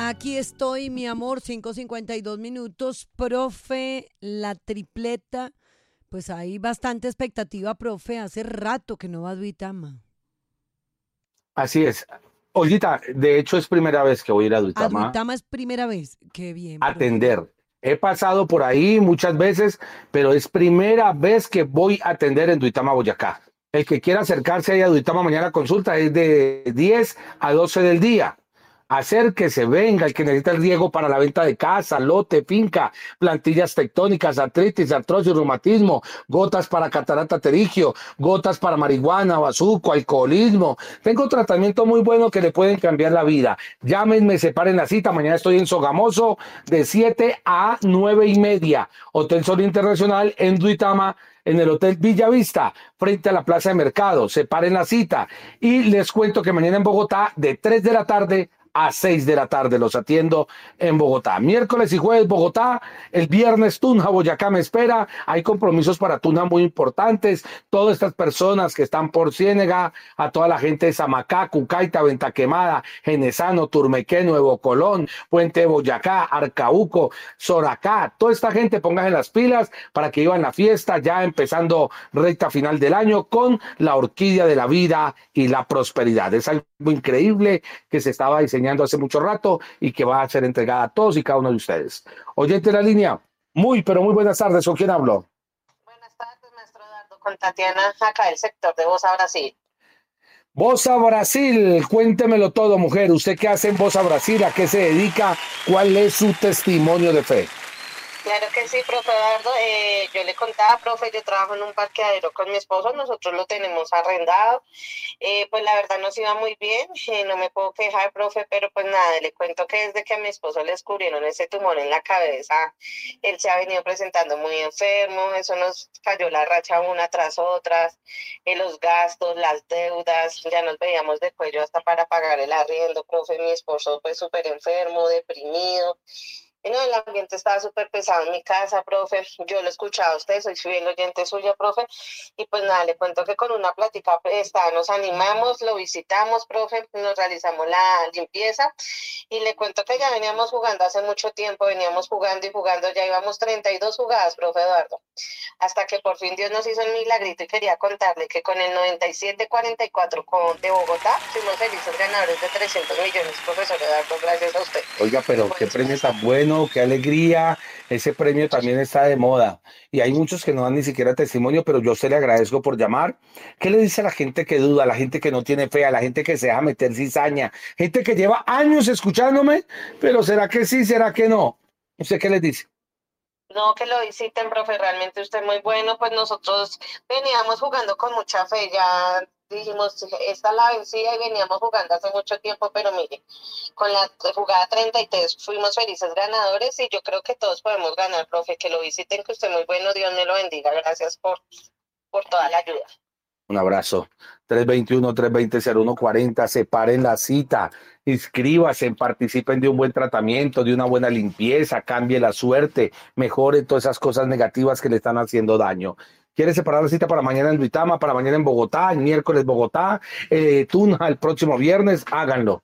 Aquí estoy, mi amor, 5:52 minutos. Profe, la tripleta, pues hay bastante expectativa, profe. Hace rato que no va a Duitama. Así es. Olguita, de hecho es primera vez que voy a ir a A Duitama Duitama es primera vez. Qué bien, a profe. atender. He pasado por ahí muchas veces, pero es primera vez que voy a atender en Duitama, Boyacá. El que quiera acercarse ahí a Duitama mañana a consulta es de 10 a 12 del día. Acérquese, venga, el que necesita el riego para la venta de casa, lote, finca, plantillas tectónicas, artritis, artrosis, reumatismo, gotas para catarata pterigio, gotas para marihuana, bazuco, alcoholismo. Tengo tratamiento muy bueno que le pueden cambiar la vida. Llámenme, separen la cita. Mañana estoy en Sogamoso de 7 a 9:30. Hotel Sol Internacional en Duitama, en el Hotel Villavista, frente a la Plaza de Mercado. Separen la cita. Y les cuento que mañana en Bogotá, de 3 de la tarde a 6 de la tarde, los atiendo en Bogotá. Miércoles y jueves Bogotá, el viernes Tunja, Boyacá me espera. Hay compromisos para Tunja muy importantes. Todas estas personas que están por Ciénega, a toda la gente de Samacá, Cucaita, Venta Quemada, Genesano, Turmequé, Nuevo Colón, Puente de Boyacá, Arcauco, Soracá, toda esta gente póngase las pilas para que iban la fiesta ya empezando recta final del año con la orquídea de la vida y la prosperidad. Es algo increíble que se estaba diseñando hace mucho rato y que va a ser entregada a todos y cada uno de ustedes. Oyente de la línea, muy, pero muy buenas tardes. ¿Con quién hablo? Buenas tardes, maestro Dardo, con Tatiana, acá del sector de Bosa, Brasil. Bosa Brasil, cuéntemelo todo, mujer. ¿Usted qué hace en Bosa Brasil? ¿A qué se dedica? ¿Cuál es su testimonio de fe? Claro que sí, profe Eduardo. Yo le contaba, profe, yo trabajo en un parqueadero con mi esposo, nosotros lo tenemos arrendado. Pues la verdad nos iba muy bien, no me puedo quejar, profe, pero pues nada, le cuento que desde que a mi esposo le descubrieron ese tumor en la cabeza, él se ha venido presentando muy enfermo, eso nos cayó la racha una tras otras, los gastos, las deudas, ya nos veíamos de cuello hasta para pagar el arriendo, profe, mi esposo pues súper enfermo, deprimido. Y no, el ambiente estaba súper pesado en mi casa, profe. Yo lo he escuchado a usted, soy fiel oyente suya, profe. Y pues nada, le cuento que con una plática esta nos animamos, lo visitamos, profe, nos realizamos la limpieza. Y le cuento que ya veníamos jugando hace mucho tiempo, veníamos jugando y jugando, ya íbamos 32 jugadas, profe Eduardo. Hasta que por fin Dios nos hizo el milagrito y quería contarle que con el 97-44 de Bogotá fuimos felices ganadores de 300 millones, profesor Eduardo, gracias a usted. Oiga, pero qué premio tan bueno, qué alegría. Ese premio también está de moda. Y hay muchos que no dan ni siquiera testimonio, pero yo se le agradezco por llamar. ¿Qué le dice a la gente que duda, a la gente que no tiene fe, a la gente que se deja meter cizaña? Gente que lleva años escuchándome, pero ¿será que sí, será que no? ¿Usted qué les dice? No, que lo visiten, profe, realmente usted es muy bueno, pues nosotros veníamos jugando con mucha fe, ya dijimos, esta la vencida y veníamos jugando hace mucho tiempo, pero mire, con la jugada 33 fuimos felices ganadores y yo creo que todos podemos ganar, profe, que lo visiten, que usted es muy bueno, Dios me lo bendiga, gracias por toda la ayuda. Un abrazo. 321-320-0140. Separen la cita. Inscríbase, participen de un buen tratamiento, de una buena limpieza, cambie la suerte, mejore todas esas cosas negativas que le están haciendo daño. ¿Quiere separar la cita para mañana en Duitama, para mañana en Bogotá, el miércoles Bogotá, Tunja el próximo viernes? Háganlo.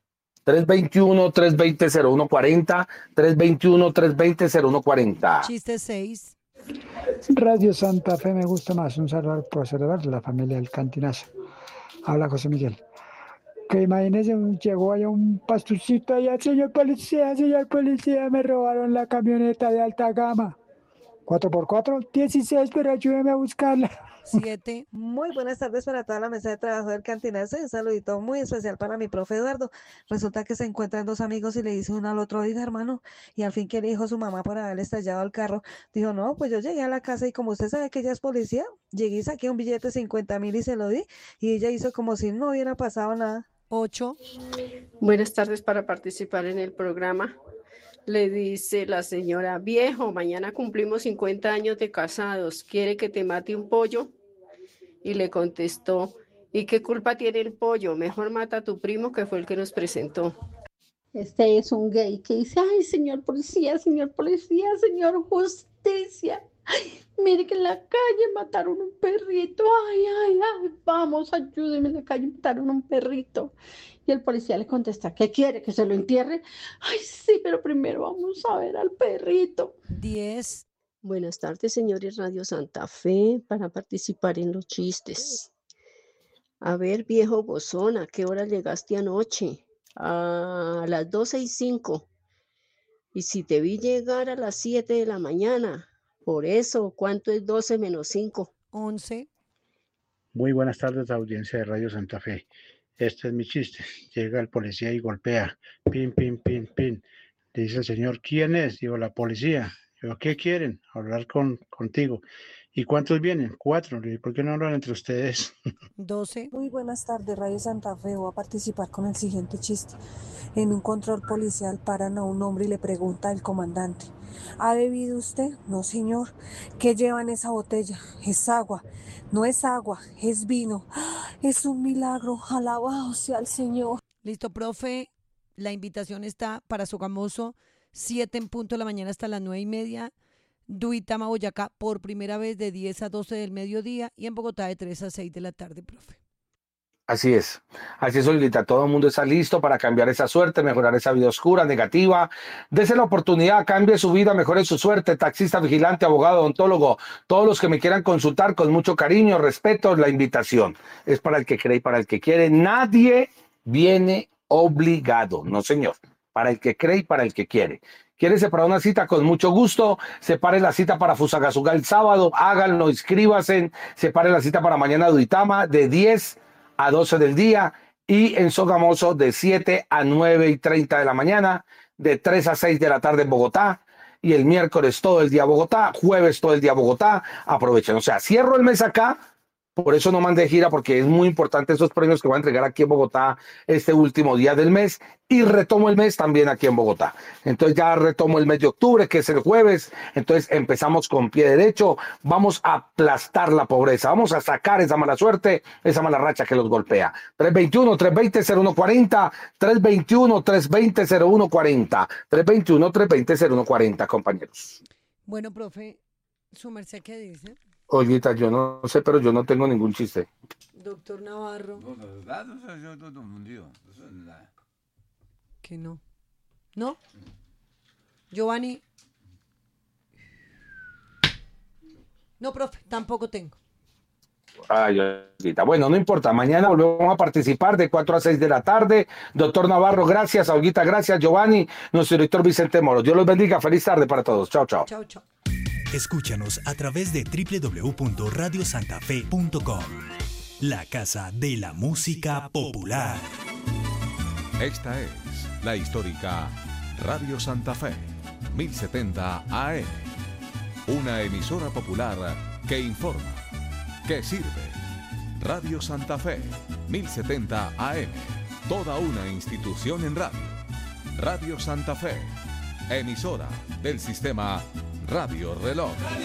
321-320-0140, 321-320-0140. Chiste 6. Radio Santa Fe me gusta más. Un saludo al profesor Eduardo, la familia del Cantinazo. Habla José Miguel. Que imagínese, llegó allá un pastucito allá, señor policía, me robaron la camioneta de alta gama. 4x4, 16, pero ayúdeme a buscarla. 7. Muy buenas tardes para toda la mesa de trabajo del Cantinazo y un saludito muy especial para mi profe Eduardo. Resulta que se encuentran dos amigos y le dice uno al otro, oiga hermano, y al fin que le dijo su mamá por haberle estallado el carro. Dijo, no, pues yo llegué a la casa y como usted sabe que ella es policía, llegué y saqué un billete de 50.000 y se lo di y ella hizo como si no hubiera pasado nada. 8. Buenas tardes para participar en el programa. Le dice la señora, viejo, mañana cumplimos 50 años de casados, ¿quiere que te mate un pollo? Y le contestó, ¿y qué culpa tiene el pollo? Mejor mata a tu primo que fue el que nos presentó. Este es un gay que dice, ay, señor policía, señor justicia. Ay, mire que en la calle mataron un perrito. Ay, vamos, ayúdeme, en la calle mataron un perrito. Y el policía le contesta, ¿qué quiere? ¿Que se lo entierre? Ay, sí, pero primero vamos a ver al perrito. 10. Buenas tardes, señores Radio Santa Fe, para participar en los chistes. A ver, viejo bozón, ¿a qué hora llegaste anoche? A las 12:05. Y si te vi llegar a las 7 de la mañana, por eso, ¿cuánto es 12 menos 5? 11. Muy buenas tardes, audiencia de Radio Santa Fe. Este es mi chiste. Llega el policía y golpea. Pin, pin, pin, pin. Le dice el señor, ¿quién es? Digo, la policía. Digo, ¿qué quieren? Hablar contigo. ¿Y cuántos vienen? 4. Le digo, ¿por qué no hablan entre ustedes? 12. Muy buenas tardes, Radio Santa Fe. Voy a participar con el siguiente chiste. En un control policial paran a un hombre y le pregunta al comandante, ¿ha bebido usted? No, señor. ¿Qué lleva en esa botella? Es agua. No es agua, es vino. ¡Ah! Es un milagro. Alabado sea el Señor. Listo, profe. La invitación está para Sogamoso, 7 en punto de la mañana hasta las 9:30. Duitama, Boyacá, por primera vez de 10 a 12 del mediodía y en Bogotá de 3 a 6 de la tarde, profe. Así es, Olguita, todo el mundo está listo para cambiar esa suerte, mejorar esa vida oscura, negativa. Dese la oportunidad, cambie su vida, mejore su suerte, taxista, vigilante, abogado, odontólogo, todos los que me quieran consultar con mucho cariño, respeto, la invitación es para el que cree y para el que quiere. Nadie viene obligado, no señor, para el que cree y para el que quiere. ¿Quiere separar una cita? Con mucho gusto. Separe la cita para Fusagasugá el sábado, háganlo, inscríbase. Separe la cita para mañana Duitama de 10 a 12 del día y en Sogamoso de 7 a 9:30 de la mañana, de 3 a 6 de la tarde en Bogotá y el miércoles todo el día Bogotá, jueves todo el día Bogotá. Aprovechen, o sea, cierro el mes acá. Por eso no mandé gira, porque es muy importante esos premios que voy a entregar aquí en Bogotá este último día del mes y retomo el mes también aquí en Bogotá. Entonces ya retomo el mes de octubre, que es el jueves. Entonces empezamos con pie derecho. Vamos a aplastar la pobreza. Vamos a sacar esa mala suerte, esa mala racha que los golpea. 321-320-0140, 321-320-0140, 321-320-0140, compañeros. Bueno, profe, ¿su merced qué dice? Olguita, yo no sé, pero yo no tengo ningún chiste. Doctor Navarro. Que no. ¿No? Giovanni. No, profe, tampoco tengo. Ay, Olguita. Bueno, no importa. Mañana volvemos a participar de 4 a 6 de la tarde. Doctor Navarro, gracias. Olguita, gracias. Giovanni, nuestro director Vicente Moro. Dios los bendiga. Feliz tarde para todos. Chao, chao. Chao, chao. Escúchanos a través de www.radiosantafe.com, la casa de la música popular. Esta es la histórica Radio Santa Fe, 1070 AM, una emisora popular que informa, que sirve. Radio Santa Fe, 1070 AM, toda una institución en radio. Radio Santa Fe, emisora del sistema Radio Reloj.